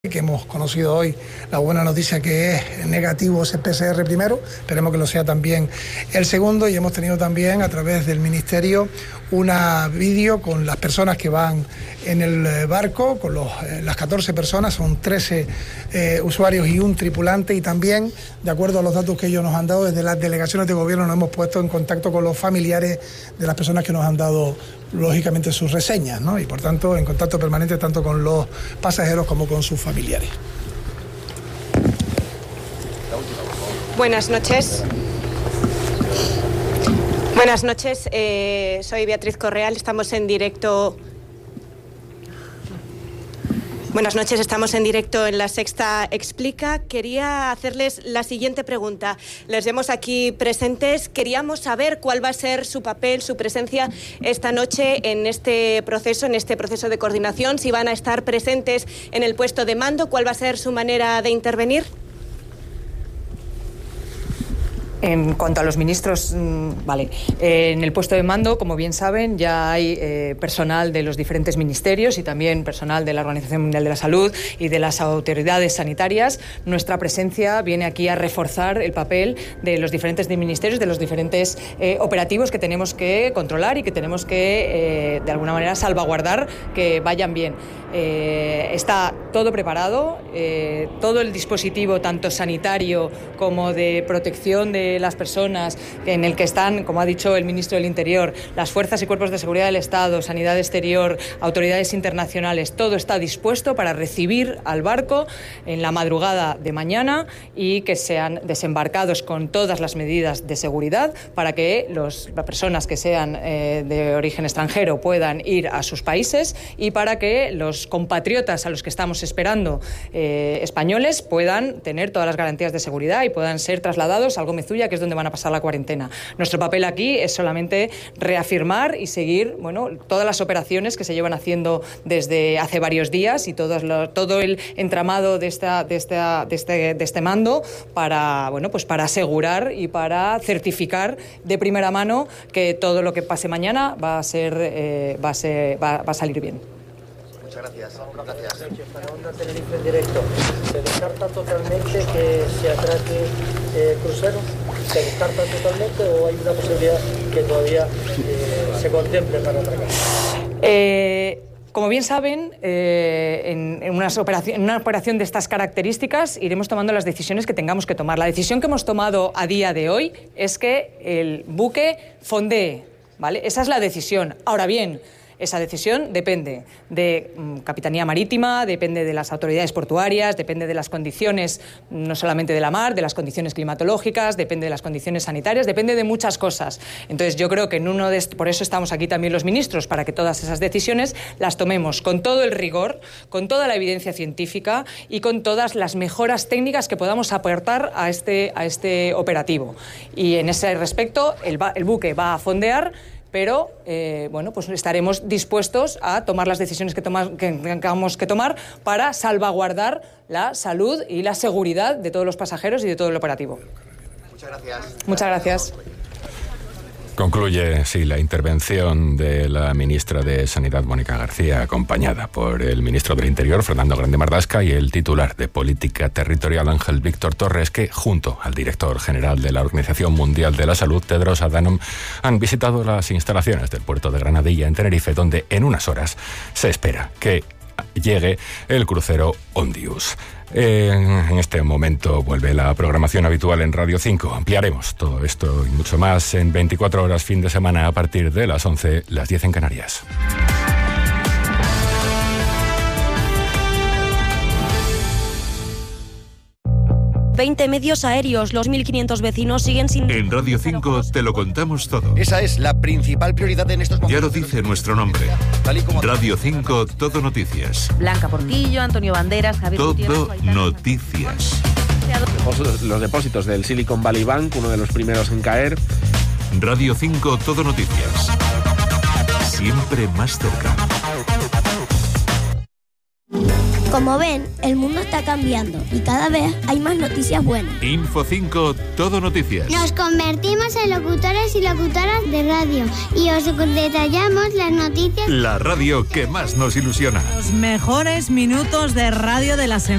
que hemos conocido hoy la buena noticia que es negativo ese PCR primero, esperemos que lo sea también el segundo, y hemos tenido también a través del Ministerio una vídeo con las personas que van en el barco, con las 14 personas, son 13 usuarios y un tripulante, y también, de acuerdo a los datos que ellos nos han dado, desde las delegaciones de gobierno nos hemos puesto en contacto con los familiares de las personas que nos han dado lógicamente sus reseñas, ¿no? Y por tanto en contacto permanente tanto con los pasajeros como con sus familiares. Buenas noches. Buenas noches, soy Beatriz Correal, estamos en directo. Buenas noches, estamos en directo en La Sexta Explica. Quería hacerles la siguiente pregunta. Les vemos aquí presentes. Queríamos saber cuál va a ser su papel, su presencia esta noche en este proceso de coordinación. Si van a estar presentes en el puesto de mando, ¿cuál va a ser su manera de intervenir? En cuanto a los ministros, vale. En el puesto de mando, como bien saben, ya hay personal de los diferentes ministerios y también personal de la Organización Mundial de la Salud y de las autoridades sanitarias. Nuestra presencia viene aquí a reforzar el papel de los diferentes ministerios, de los diferentes operativos que tenemos que controlar y que tenemos que, de alguna manera, salvaguardar que vayan bien. Está todo preparado, todo el dispositivo, tanto sanitario como de protección de las personas, en el que están, como ha dicho el ministro del Interior, las fuerzas y cuerpos de seguridad del Estado, Sanidad Exterior, autoridades internacionales, todo está dispuesto para recibir al barco en la madrugada de mañana y que sean desembarcados con todas las medidas de seguridad para que las personas que sean de origen extranjero puedan ir a sus países y para que los compatriotas a los que estamos esperando españoles puedan tener todas las garantías de seguridad y puedan ser trasladados a Gómez Ulla, que es donde van a pasar la cuarentena. Nuestro papel aquí es solamente reafirmar y seguir, todas las operaciones que se llevan haciendo desde hace varios días y todo el entramado de este mando para, para asegurar y para certificar de primera mano que todo lo que pase mañana va a salir bien. Muchas gracias. Para Onda Tenerife en directo, ¿se descarta totalmente que se atraque cruceros? ¿Se descarta totalmente o hay una posibilidad que todavía se contemple para atracar? Como bien saben, en una operación de estas características iremos tomando las decisiones que tengamos que tomar. La decisión que hemos tomado a día de hoy es que el buque fondee, ¿vale? Esa es la decisión. Ahora bien, esa decisión depende de Capitanía Marítima, depende de las autoridades portuarias, depende de las condiciones, no solamente de la mar, de las condiciones climatológicas, depende de las condiciones sanitarias, depende de muchas cosas. Entonces yo creo que por eso estamos aquí también los ministros, para que todas esas decisiones las tomemos con todo el rigor, con toda la evidencia científica y con todas las mejoras técnicas que podamos aportar a este operativo. Y en ese respecto el buque va a fondear, pero estaremos dispuestos a tomar las decisiones que tengamos que tomar para salvaguardar la salud y la seguridad de todos los pasajeros y de todo el operativo. Muchas gracias. Muchas gracias. Concluye, la intervención de la ministra de Sanidad, Mónica García, acompañada por el ministro del Interior, Fernando Grande Marlasca, y el titular de Política Territorial, Ángel Víctor Torres, que, junto al director general de la Organización Mundial de la Salud, Tedros Adhanom, han visitado las instalaciones del puerto de Granadilla, en Tenerife, donde en unas horas se espera que llegue el crucero Ondius. En este momento vuelve la programación habitual en Radio 5. Ampliaremos todo esto y mucho más en 24 horas fin de semana a partir de las 11, las 10 en Canarias. 20 medios aéreos, los 1.500 vecinos siguen sin... En Radio 5 te lo contamos todo. Esa es la principal prioridad en estos momentos. Ya lo dice nuestro nombre. Radio 5, Todo Noticias. Blanca Portillo, Antonio Banderas, Javier Gutiérrez... Todo Noticias. Los depósitos del Silicon Valley Bank, uno de los primeros en caer. Radio 5, Todo Noticias. Siempre más cerca. Como ven, el mundo está cambiando y cada vez hay más noticias buenas. Info 5, Todo Noticias. Nos convertimos en locutores y locutoras de radio y os detallamos las noticias. La radio que más nos ilusiona. Los mejores minutos de radio de la semana.